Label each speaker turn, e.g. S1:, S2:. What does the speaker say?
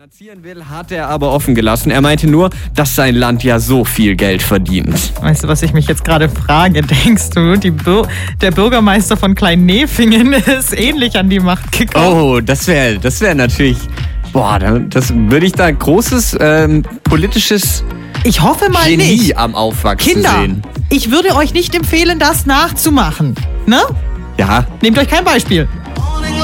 S1: Strapazieren will, hat er aber offen gelassen. Er meinte nur, dass sein Land ja so viel Geld verdient.
S2: Weißt du, was ich mich jetzt gerade frage? Denkst du, der Bürgermeister von Klein-Nefingen ist ähnlich an die Macht gekommen?
S1: Oh, das wär natürlich... Boah, das würde ich da großes politisches
S2: Ich hoffe mal
S1: Genie
S2: nicht.
S1: am Aufwachsen
S2: Kinder,
S1: sehen.
S2: ich würde euch nicht empfehlen, das nachzumachen. Ne?
S1: Ja,
S2: Nehmt euch kein Beispiel.